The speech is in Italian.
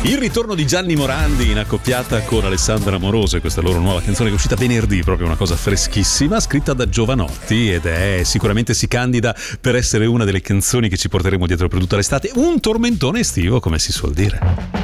Il ritorno di Gianni Morandi in accoppiata con Alessandra Amoroso, e questa loro nuova canzone che è uscita venerdì, proprio una cosa freschissima, scritta da Giovanotti, ed è sicuramente si candida per essere una delle canzoni che ci porteremo dietro per tutta l'estate, un tormentone estivo come si suol dire.